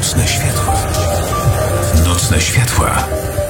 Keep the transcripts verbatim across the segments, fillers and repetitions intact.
Nocne światła. Nocne światła.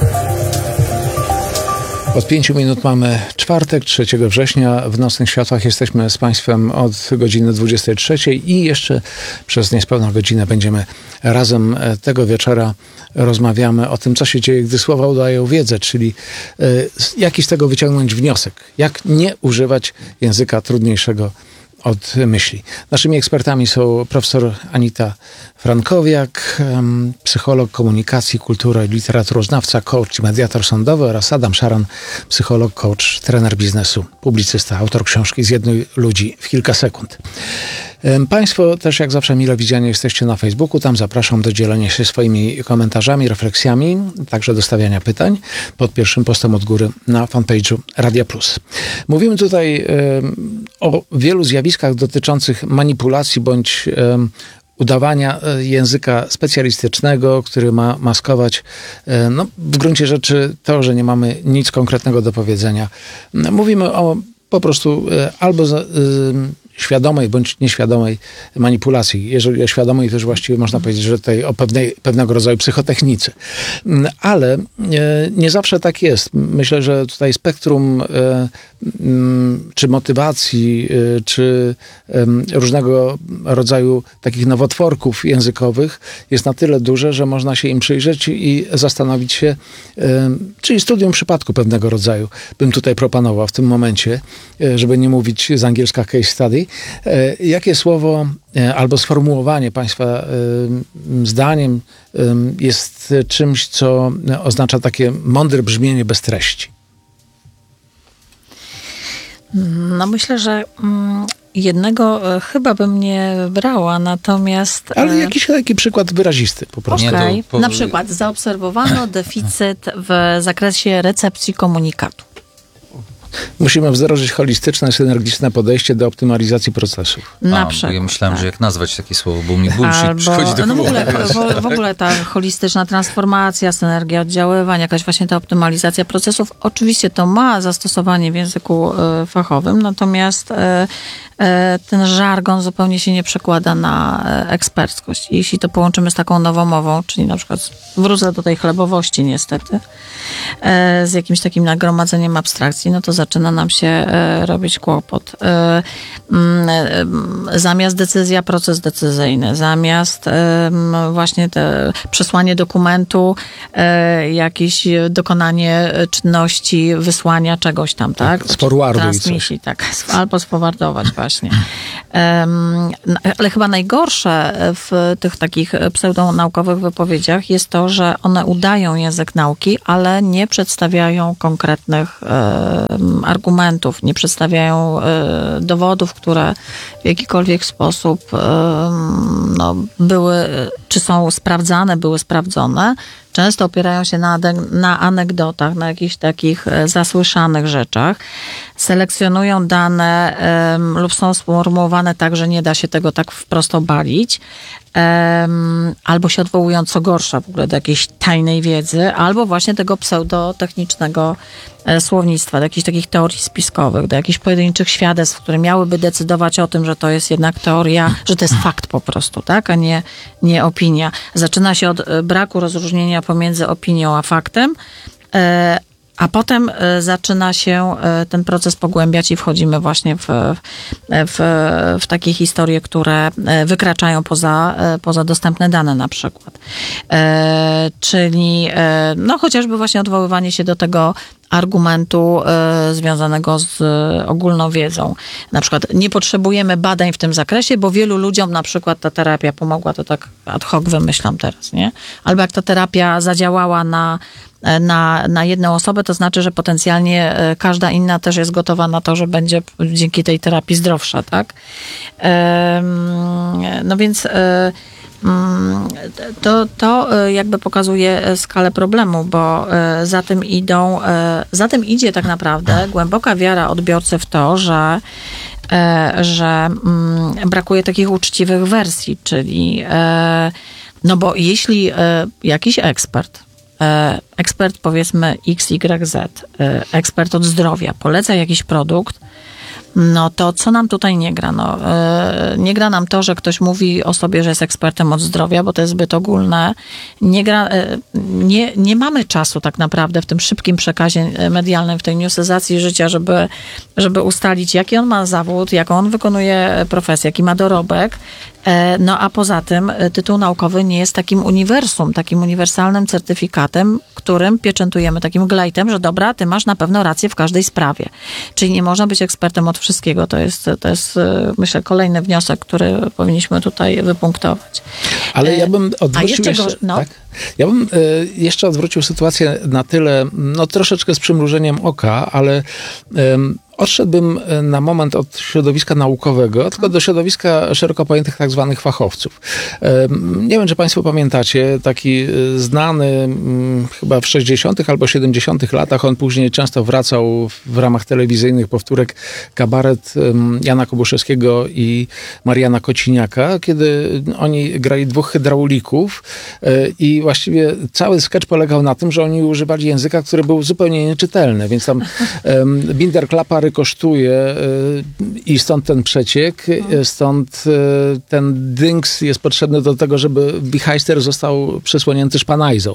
Od pięciu minut mamy czwartek, trzeciego września. W Nocnych Światłach jesteśmy z Państwem od godziny dwudziestej trzeciej i jeszcze przez niespełna godzinę będziemy razem tego wieczora rozmawiamy o tym, co się dzieje, gdy słowa udają wiedzę, czyli y, jaki z tego wyciągnąć wniosek. Jak nie używać języka trudniejszego od myśli. Naszymi ekspertami są profesor Anita Frankowiak, psycholog komunikacji, kultury, literaturoznawca, coach i mediator sądowy oraz Adam Szaran, psycholog, coach, trener biznesu, publicysta, autor książki Zjednuj ludzi w kilka sekund. Państwo też jak zawsze mile widziani jesteście na Facebooku. Tam zapraszam do dzielenia się swoimi komentarzami, refleksjami, także do stawiania pytań pod pierwszym postem od góry na fanpage'u Radia Plus. Mówimy tutaj y, o wielu zjawiskach dotyczących manipulacji bądź y, udawania języka specjalistycznego, który ma maskować no, w gruncie rzeczy to, że nie mamy nic konkretnego do powiedzenia. Mówimy o po prostu albo z, y, świadomej bądź nieświadomej manipulacji. Jeżeli o świadomej, to już właściwie można powiedzieć, że tutaj o pewnej, pewnego rodzaju psychotechnice. Ale nie zawsze tak jest. Myślę, że tutaj spektrum czy motywacji, czy różnego rodzaju takich nowotworków językowych jest na tyle duże, że można się im przyjrzeć i zastanowić się, czyli studium przypadku pewnego rodzaju bym tutaj proponował w tym momencie, żeby nie mówić z angielska case study. Jakie słowo albo sformułowanie Państwa zdaniem jest czymś, co oznacza takie mądre brzmienie bez treści? No myślę, że jednego chyba bym nie brała, natomiast... Ale jakiś taki przykład wyrazisty po prostu. Okej, okay. po... Na przykład zaobserwowano deficyt w zakresie recepcji komunikatu. Musimy wdrożyć holistyczne, synergiczne podejście do optymalizacji procesów. Na A, przykład. Ja myślałem, tak. że jak nazwać takie słowo, bo mi bullshit Albo, przychodzi do no w głowy. ogóle, w, w ogóle ta holistyczna transformacja, synergia oddziaływań, jakaś właśnie ta optymalizacja procesów, oczywiście to ma zastosowanie w języku y, fachowym, natomiast y, y, ten żargon zupełnie się nie przekłada na y, eksperckość. Jeśli to połączymy z taką nowomową, czyli na przykład wrócę do tej chlebowości niestety, y, z jakimś takim nagromadzeniem abstrakcji, no to zaczyna nam się y, robić kłopot. Y, y, y, zamiast decyzja, proces decyzyjny, zamiast y, właśnie te przesłanie dokumentu, y, jakieś dokonanie czynności, wysłania czegoś tam, tak? tak sforwarduj transmisji, tak, albo sforwardować właśnie. Um, ale chyba najgorsze w tych takich pseudonaukowych wypowiedziach jest to, że one udają język nauki, ale nie przedstawiają konkretnych um, argumentów, nie przedstawiają um, dowodów, które w jakikolwiek sposób um, no, były, czy są sprawdzane, były sprawdzone. Często opierają się na, na anegdotach, na jakichś takich zasłyszanych rzeczach. Selekcjonują dane um, lub są sformułowane tak, że nie da się tego tak wprost obalić. Um, albo się odwołują, co gorsza, w ogóle do jakiejś tajnej wiedzy, albo właśnie tego pseudotechnicznego e, słownictwa, do jakichś takich teorii spiskowych, do jakichś pojedynczych świadectw, które miałyby decydować o tym, że to jest jednak teoria, że to jest fakt po prostu, tak, a nie, nie opinia. Zaczyna się od braku rozróżnienia pomiędzy opinią a faktem, e, a potem zaczyna się ten proces pogłębiać i wchodzimy właśnie w, w, w takie historie, które wykraczają poza, poza dostępne dane na przykład. E, czyli no chociażby właśnie odwoływanie się do tego argumentu y, związanego z y, ogólną wiedzą. Na przykład nie potrzebujemy badań w tym zakresie, bo wielu ludziom na przykład ta terapia pomogła, to tak ad hoc wymyślam teraz, nie? Albo jak ta terapia zadziałała na, na, na jedną osobę, to znaczy, że potencjalnie y, każda inna też jest gotowa na to, że będzie dzięki tej terapii zdrowsza, tak? Y, no więc... Y, To, to jakby pokazuje skalę problemu, bo za tym idą, za tym idzie tak naprawdę głęboka wiara odbiorcy w to, że, że brakuje takich uczciwych wersji, czyli no bo jeśli jakiś ekspert, ekspert powiedzmy X Y Z, ekspert od zdrowia poleca jakiś produkt, no to co nam tutaj nie gra? No, yy, nie gra nam to, że ktoś mówi o sobie, że jest ekspertem od zdrowia, bo to jest zbyt ogólne. Nie, gra, yy, nie, nie mamy czasu tak naprawdę w tym szybkim przekazie medialnym, w tej newsyzacji życia, żeby, żeby ustalić, jaki on ma zawód, jaką on wykonuje profesję, jaki ma dorobek. No a poza tym tytuł naukowy nie jest takim uniwersum, takim uniwersalnym certyfikatem, którym pieczętujemy takim glejtem, że dobra, ty masz na pewno rację w każdej sprawie. Czyli nie można być ekspertem od wszystkiego. To jest, to jest myślę, kolejny wniosek, który powinniśmy tutaj wypunktować. Ale ja bym odwrócił jeszcze, jeszcze... go, no. tak? Ja bym y, jeszcze odwrócił sytuację na tyle, no troszeczkę z przymrużeniem oka, ale y, odszedłbym na moment od środowiska naukowego, tylko do środowiska szeroko pojętych tak zwanych fachowców. Nie wiem, czy państwo pamiętacie, taki znany chyba w sześćdziesiątych albo siedemdziesiątych latach, on później często wracał w ramach telewizyjnych powtórek, kabaret Jana Kobuszewskiego i Mariana Kociniaka, kiedy oni grali dwóch hydraulików i właściwie cały sketch polegał na tym, że oni używali języka, który był zupełnie nieczytelny, więc tam binder klapa kosztuje i stąd ten przeciek, stąd ten dynks jest potrzebny do tego, żeby bichajster został przysłonięty szpanajzą.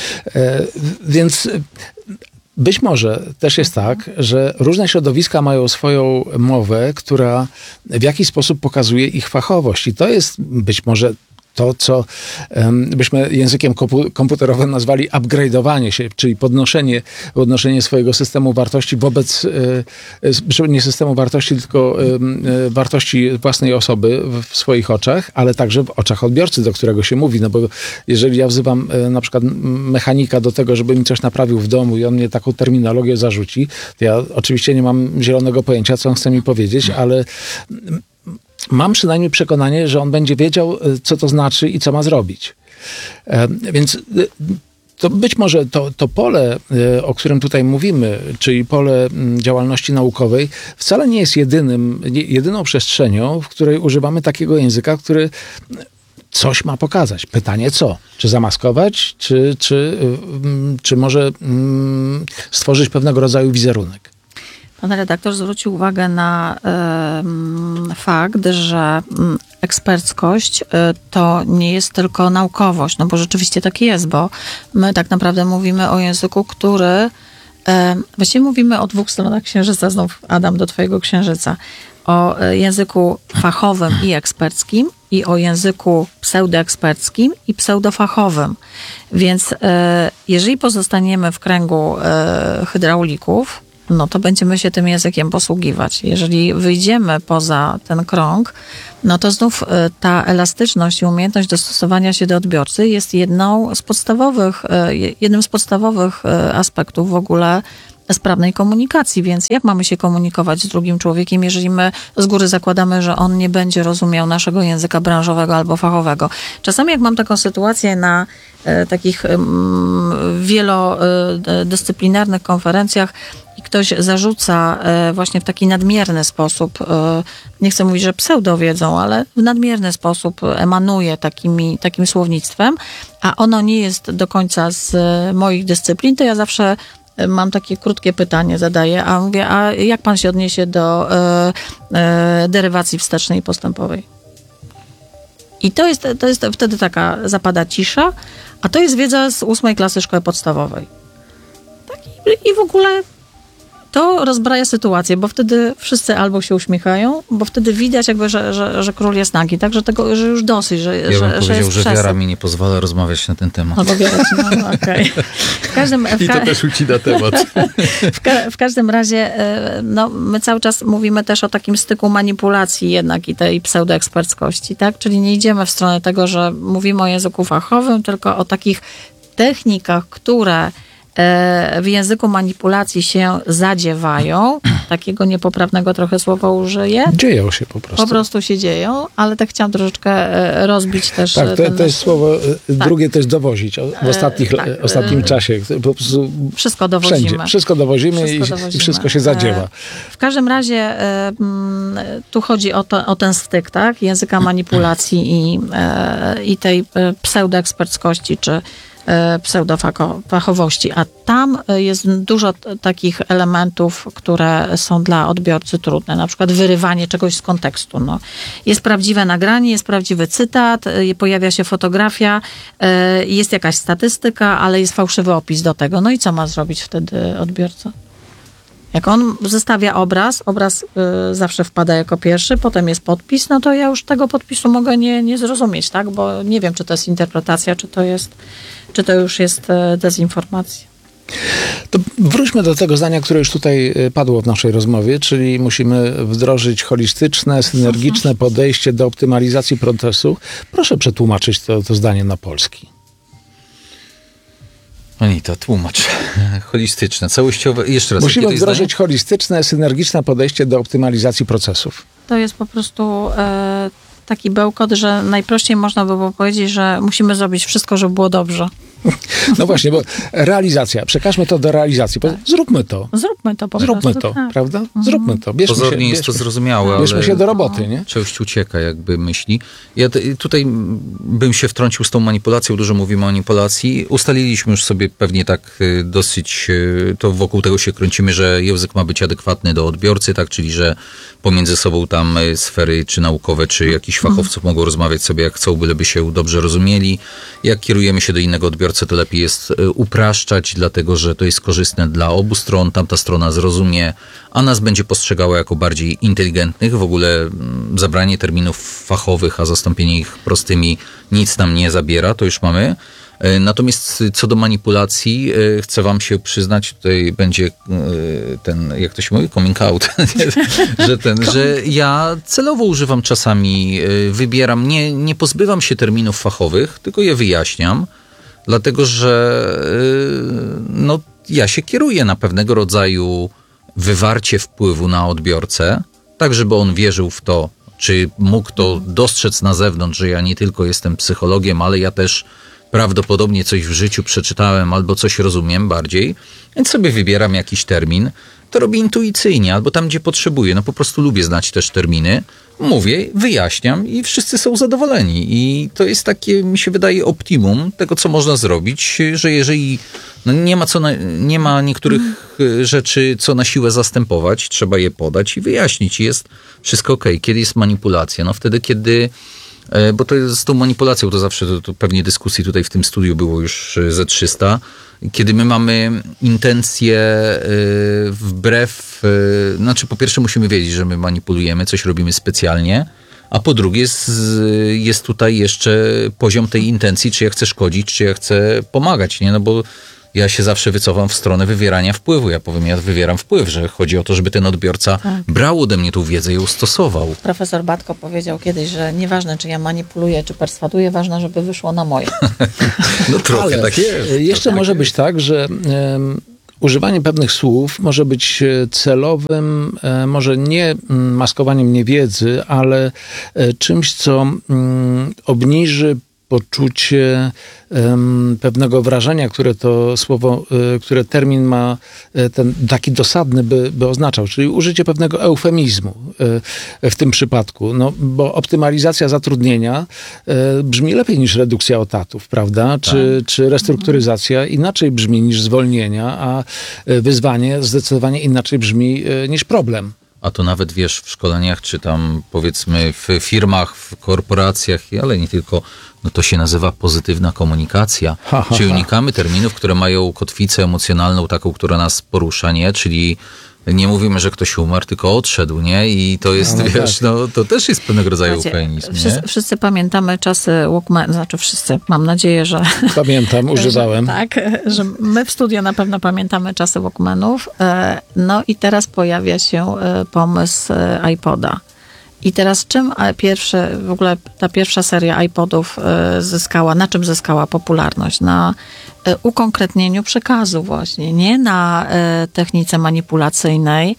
Więc być może też jest tak, że różne środowiska mają swoją mowę, która w jakiś sposób pokazuje ich fachowość i to jest być może to, co um, byśmy językiem komputerowym nazwali upgrade'owanie się, czyli podnoszenie, podnoszenie swojego systemu wartości wobec, e, nie systemu wartości, tylko e, wartości własnej osoby w swoich oczach, ale także w oczach odbiorcy, do którego się mówi. No bo jeżeli ja wzywam e, na przykład mechanika do tego, żeby mi coś naprawił w domu i on mnie taką terminologię zarzuci, to ja oczywiście nie mam zielonego pojęcia, co on chce mi powiedzieć, ale mam przynajmniej przekonanie, że on będzie wiedział, co to znaczy i co ma zrobić. Więc to być może to, to pole, o którym tutaj mówimy, czyli pole działalności naukowej, wcale nie jest jedynym, jedyną przestrzenią, w której używamy takiego języka, który coś ma pokazać. Pytanie co? Czy zamaskować, czy, czy, czy może stworzyć pewnego rodzaju wizerunek? Pan redaktor zwrócił uwagę na y, fakt, że y, eksperckość y, to nie jest tylko naukowość, no bo rzeczywiście tak jest, bo my tak naprawdę mówimy o języku, który y, właściwie mówimy o dwóch stronach księżyca, znów Adam do twojego księżyca, o y, języku fachowym i eksperckim i o języku pseudoeksperckim i pseudofachowym. Więc y, jeżeli pozostaniemy w kręgu y, hydraulików, no to będziemy się tym językiem posługiwać. Jeżeli wyjdziemy poza ten krąg, no to znów ta elastyczność i umiejętność dostosowania się do odbiorcy jest jedną z podstawowych, jednym z podstawowych aspektów w ogóle sprawnej komunikacji, więc jak mamy się komunikować z drugim człowiekiem, jeżeli my z góry zakładamy, że on nie będzie rozumiał naszego języka branżowego albo fachowego. Czasami jak mam taką sytuację na e, takich e, wielodyscyplinarnych konferencjach i ktoś zarzuca e, właśnie w taki nadmierny sposób, e, nie chcę mówić, że pseudowiedzą, ale w nadmierny sposób emanuje takimi, takim słownictwem, a ono nie jest do końca z moich dyscyplin, to ja zawsze mam takie krótkie pytanie, zadaję, a mówię, a jak pan się odniesie do e, e, derywacji wstecznej i postępowej? I to jest, to jest wtedy taka, zapada cisza, a to jest wiedza z ósmej klasy szkoły podstawowej. Tak, i, i w ogóle to rozbraja sytuację, bo wtedy wszyscy albo się uśmiechają, bo wtedy widać jakby, że, że, że król jest nagi, tak? Że, tego, że już dosyć, że, ja że, bym że powiedział, jest że przesyp. wiara mi nie pozwala rozmawiać na ten temat. Albo wiara ci, no, no okej. W każdym, w I to ka- też ucina temat. w, ka- w każdym razie, no, my cały czas mówimy też o takim styku manipulacji jednak i tej pseudoeksperckości, tak? Czyli nie idziemy w stronę tego, że mówimy o języku fachowym, tylko o takich technikach, które w języku manipulacji się zadziewają. Takiego niepoprawnego trochę słowa użyję. Dzieją się po prostu. Po prostu się dzieją, ale tak chciałam troszeczkę rozbić też... Tak, to, ten to jest słowo, tak. Drugie to jest dowozić. W ostatnich, tak. ostatnim czasie. Po prostu wszystko dowozimy. Wszędzie. Wszystko dowozimy, wszystko i, dowozimy. i wszystko się zadziewa. W każdym razie tu chodzi o, to, o ten styk, tak? Języka manipulacji i, i tej pseudoeksperckości, czy pseudofachowości, a tam jest dużo t- takich elementów, które są dla odbiorcy trudne, na przykład wyrywanie czegoś z kontekstu. No. Jest prawdziwe nagranie, jest prawdziwy cytat, pojawia się fotografia, jest jakaś statystyka, ale jest fałszywy opis do tego. No i co ma zrobić wtedy odbiorca? Jak on zestawia obraz, obraz y, zawsze wpada jako pierwszy, potem jest podpis, no to ja już tego podpisu mogę nie, nie zrozumieć, tak? Bo nie wiem, czy to jest interpretacja, czy to jest, czy to już jest y, dezinformacja. To wróćmy do tego zdania, które już tutaj padło w naszej rozmowie, czyli musimy wdrożyć holistyczne, synergiczne podejście do optymalizacji procesu. Proszę przetłumaczyć to, to zdanie na polski. Anita, tłumacz. Holistyczne, całościowe. Jeszcze raz. Musimy wdrożyć zdanie? holistyczne, synergiczne podejście do optymalizacji procesów. To jest po prostu e, taki bełkot, że najprościej można by było powiedzieć, że musimy zrobić wszystko, żeby było dobrze. No właśnie, bo realizacja, przekażmy to do realizacji. Tak. Zróbmy to. Zróbmy to po Zróbmy prostu. to, tak. prawda? Zróbmy to. Bierzmy Pozornie się, jest to bierzmy, zrozumiałe, bierzmy ale się do roboty, nie? część ucieka jakby myśli. Ja te, tutaj bym się wtrącił z tą manipulacją, dużo mówimy o manipulacji. Ustaliliśmy już sobie pewnie tak dosyć, to wokół tego się kręcimy, że język ma być adekwatny do odbiorcy, tak, czyli że pomiędzy sobą tam sfery czy naukowe, czy jakiś fachowców mogą rozmawiać sobie jak chcą, byleby się dobrze rozumieli. Jak kierujemy się do innego odbiorcy, to lepiej jest upraszczać, dlatego że to jest korzystne dla obu stron, tamta strona zrozumie, a nas będzie postrzegała jako bardziej inteligentnych. W ogóle zabranie terminów fachowych, a zastąpienie ich prostymi nic nam nie zabiera, to już mamy. Natomiast co do manipulacji, chcę wam się przyznać, tutaj będzie ten, jak to się mówi, coming out, że, ten, że ja celowo używam czasami, wybieram, nie, nie pozbywam się terminów fachowych, tylko je wyjaśniam, dlatego że no, ja się kieruję na pewnego rodzaju wywarcie wpływu na odbiorcę, tak żeby on wierzył w to, czy mógł to dostrzec na zewnątrz, że ja nie tylko jestem psychologiem, ale ja też prawdopodobnie coś w życiu przeczytałem albo coś rozumiem bardziej, więc sobie wybieram jakiś termin. To robię intuicyjnie, albo tam, gdzie potrzebuję. No po prostu lubię znać też terminy. Mówię, wyjaśniam i wszyscy są zadowoleni. I to jest takie, mi się wydaje, optimum tego, co można zrobić, że jeżeli no nie ma, co na, nie ma niektórych mm. rzeczy, co na siłę zastępować, trzeba je podać i wyjaśnić. Jest wszystko okej. Okay. Kiedy jest manipulacja? No wtedy, kiedy... Bo to jest z tą manipulacją, to zawsze to, to pewnie dyskusji tutaj w tym studiu było już ze trzysta. Kiedy my mamy intencje wbrew, znaczy po pierwsze musimy wiedzieć, że my manipulujemy, coś robimy specjalnie, a po drugie jest, jest tutaj jeszcze poziom tej intencji, czy ja chcę szkodzić, czy ja chcę pomagać, nie? No bo ja się zawsze wycofam w stronę wywierania wpływu. Ja powiem, ja wywieram wpływ, że chodzi o to, żeby ten odbiorca tak. brał ode mnie tą wiedzę i ją stosował. Profesor Batko powiedział kiedyś, że nieważne, czy ja manipuluję, czy perswaduję, ważne, żeby wyszło na moje. No trochę ale tak jest. Jeszcze może być tak, że um, używanie pewnych słów może być celowym, może nie maskowaniem niewiedzy, ale czymś, co um, obniży poczucie um, pewnego wrażenia, które to słowo, y, które termin ma y, ten taki dosadny by, by oznaczał, czyli użycie pewnego eufemizmu y, w tym przypadku, no, bo optymalizacja zatrudnienia y, brzmi lepiej niż redukcja etatów, prawda? Czy, tak. czy restrukturyzacja inaczej brzmi niż zwolnienia, a wyzwanie zdecydowanie inaczej brzmi y, niż problem. A to nawet, wiesz, w szkoleniach, czy tam powiedzmy w firmach, w korporacjach, ale nie tylko, no to się nazywa pozytywna komunikacja. Ha, ha, czyli unikamy terminów, które mają kotwicę emocjonalną, taką, która nas porusza, nie? Czyli nie mówimy, że ktoś umarł, tylko odszedł, nie? I to jest, no, no wiesz, tak. no to też jest pewnego rodzaju eufemizm, nie? Wszyscy, wszyscy pamiętamy czasy Walkman, znaczy wszyscy, mam nadzieję, że... Pamiętam, używałem. Że, tak, że my w studio na pewno pamiętamy czasy Walkmanów. No i teraz pojawia się pomysł iPoda. I teraz czym pierwszy, w ogóle ta pierwsza seria iPodów zyskała, na czym zyskała popularność? Na ukonkretnieniu przekazu właśnie, nie na technice manipulacyjnej,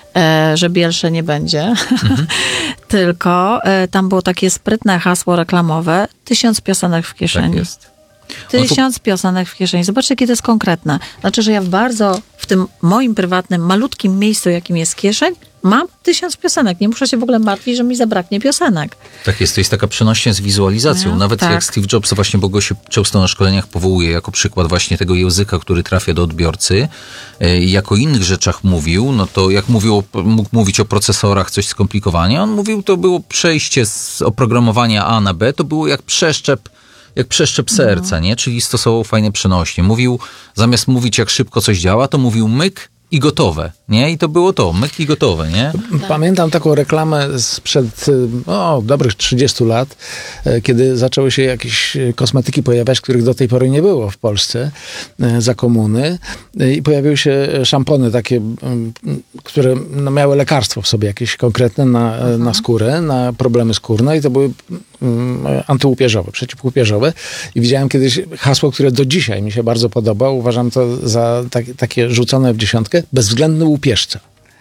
że bielsze nie będzie, mhm. tylko tam było takie sprytne hasło reklamowe, tysiąc piosenek w kieszeni. Tak jest. Tysiąc piosenek w kieszeni. Zobaczcie, jakie to jest konkretne. Znaczy, że ja w bardzo, w tym moim prywatnym, malutkim miejscu, jakim jest kieszeń, mam tysiąc piosenek, nie muszę się w ogóle martwić, że mi zabraknie piosenek. Tak jest, to jest taka przenośnia z wizualizacją. No, Nawet tak. jak Steve Jobs właśnie, bo go się często na szkoleniach powołuje jako przykład właśnie tego języka, który trafia do odbiorcy i jako innych rzeczach mówił, no to jak mówił, mógł mówić o procesorach, coś skomplikowania, on mówił, to było przejście z oprogramowania A na B, to było jak przeszczep jak przeszczep serca, nie? Czyli stosował fajne przenośnie. Mówił, zamiast mówić jak szybko coś działa, to mówił myk i gotowe, nie? I to było to, myk i gotowe, nie? Pamiętam taką reklamę sprzed o, dobrych trzydziestu lat, kiedy zaczęły się jakieś kosmetyki pojawiać, których do tej pory nie było w Polsce za komuny i pojawiły się szampony takie, które no, miały lekarstwo w sobie jakieś konkretne na, mhm. na skórę, na problemy skórne i to były antyłupieżowe, przeciwłupieżowe i widziałem kiedyś hasło, które do dzisiaj mi się bardzo podoba, uważam to za tak, takie rzucone w dziesiątkę, bezwzględny łupieżca.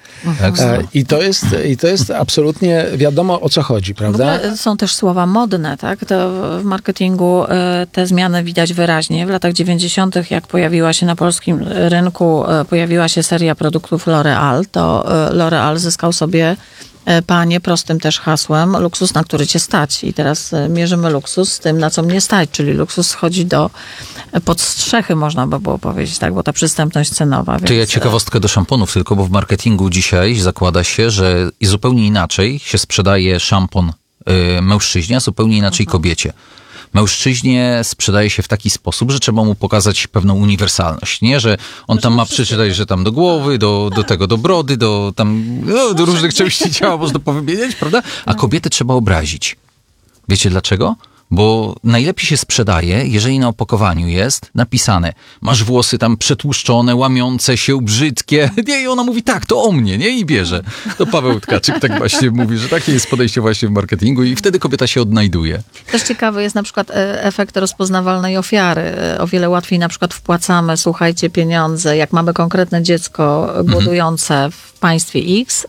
Mhm. I to jest, i to jest absolutnie wiadomo, o co chodzi, prawda? Są też słowa modne, tak? To w marketingu te zmiany widać wyraźnie. W latach dziewięćdziesiątych, jak pojawiła się na polskim rynku, pojawiła się seria produktów L'Oreal, to L'Oreal zyskał sobie panie prostym też hasłem luksus, na który cię stać. I teraz mierzymy luksus z tym, na co mnie stać, czyli luksus schodzi do podstrzechy, można by było powiedzieć, tak, bo ta przystępność cenowa. Więc... To ja ciekawostkę do szamponów tylko, bo w marketingu dzisiaj zakłada się, że zupełnie inaczej się sprzedaje szampon y, mężczyźnie, a zupełnie inaczej mhm. kobiecie. Mężczyźnie sprzedaje się w taki sposób, że trzeba mu pokazać pewną uniwersalność, nie? Że on tam ma przeczytać, że tam do głowy, do, do tego, do brody, do tam, no, do różnych części ciała można powymieniać, prawda? A kobiety trzeba obrazić. Wiecie dlaczego? Bo najlepiej się sprzedaje, jeżeli na opakowaniu jest napisane, masz włosy tam przetłuszczone, łamiące się, brzydkie. Nie, i ona mówi, tak, to o mnie, nie? I bierze. To Paweł Tkaczyk tak właśnie mówi, że takie jest podejście właśnie w marketingu i wtedy kobieta się odnajduje. Też ciekawy jest na przykład efekt rozpoznawalnej ofiary. O wiele łatwiej na przykład wpłacamy, słuchajcie, pieniądze, jak mamy konkretne dziecko głodujące mhm. w państwie X,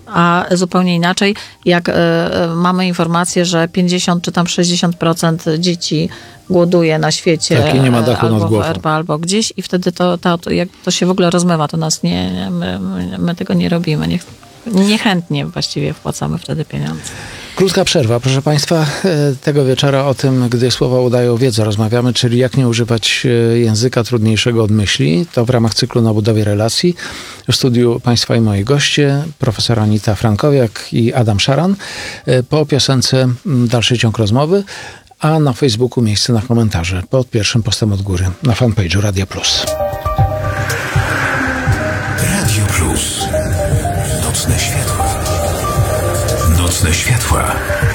a zupełnie inaczej, jak y, mamy informację, że pięćdziesiąt czy tam sześćdziesiąt procent dzieci głoduje na świecie, tak, i nie ma dachu albo nad głową. w Erba, albo gdzieś i wtedy to, to, to, jak to się w ogóle rozmywa, to nas nie, nie my, my, my tego nie robimy. Nie, niechętnie właściwie wpłacamy wtedy pieniądze. Krótka przerwa, proszę Państwa. Tego wieczora o tym, gdy słowa udają wiedzę, rozmawiamy, czyli jak nie używać języka trudniejszego od myśli. To w ramach cyklu Na budowie relacji. W studiu Państwa i moi goście, profesor Anita Frankowiak i Adam Szaran. Po piosence dalszy ciąg rozmowy, a na Facebooku miejsce na komentarze pod pierwszym postem od góry na fanpage'u Radia Plus. Radio Plus. Nocne światła. Nocne światła.